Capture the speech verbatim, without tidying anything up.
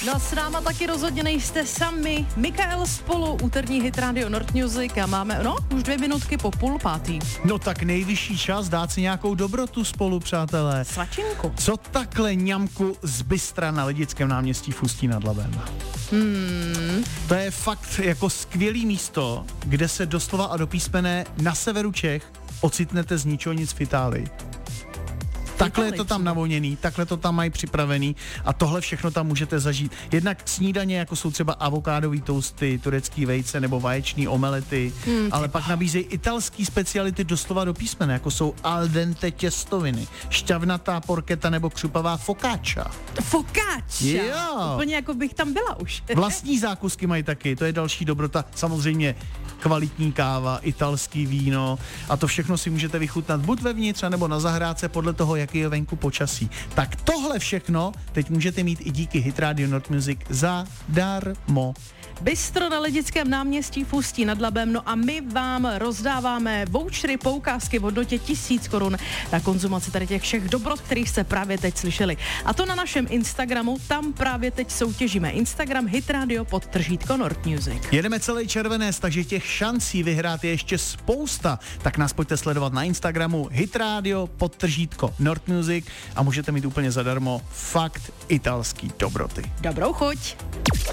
No s náma taky rozhodně nejste sami. Mikael spolu, úterní hit Radio Nord Music a máme, no, už dvě minutky po půl pátý. No tak nejvyšší čas dát si nějakou dobrotu spolu, přátelé. Svačinku. Co takhle ňamku z Bystra na Lidickém náměstí v Ústí nad Labem? Hmm. To je fakt jako skvělý místo, kde se doslova a do písmene na severu Čech ocitnete z ničeho nic v Itálii. Takhle je to tam navoněný, takhle to tam mají připravený a tohle všechno tam můžete zažít. Jednak snídaně, jako jsou třeba avokádový toasty, turecký vejce nebo vaječný omelety, hmm, ale pak nabízejí italský speciality doslova do písmene, jako jsou al dente těstoviny, šťavnatá porketa nebo křupavá focaccia. Focaccia? Jo. Úplně jako bych tam byla už. Vlastní zákusky mají taky, to je další dobrota. Samozřejmě kvalitní káva, italský víno a to všechno si můžete vychutnat buď vevnitř, nebo na zahrádce podle toho, jaký je venku počasí. Tak tohle všechno teď můžete mít i díky Hit Radio Nord Music zadarmo. Bystro na Lidickém náměstí v Ústí nad Labem, no a my vám rozdáváme vouchery, poukázky v hodnotě tisíc korun na konzumaci tady těch všech dobrot, kterých jste právě teď slyšeli. A to na našem Instagramu, tam právě teď soutěžíme. Instagram Hit Radio podtržítko Nord Music. Jedeme celý červenec, takže těch šancí vyhrát je ještě spousta. Tak nás pojďte sledovat na Instagramu Hit Radio podtržítko Nord Music a můžete mít úplně zadarmo fakt italský dobroty. Dobrou chuť!